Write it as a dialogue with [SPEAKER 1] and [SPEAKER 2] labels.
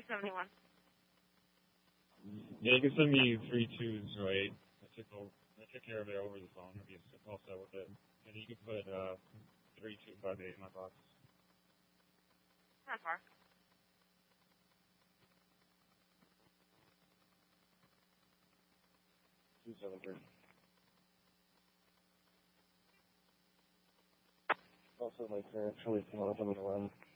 [SPEAKER 1] 271.
[SPEAKER 2] Yeah, you can send me 320. I took care of it over the phone. I'll be all set with it. And you can put 3258 in my box.
[SPEAKER 1] Not far.
[SPEAKER 2] Also, my parents really want to run.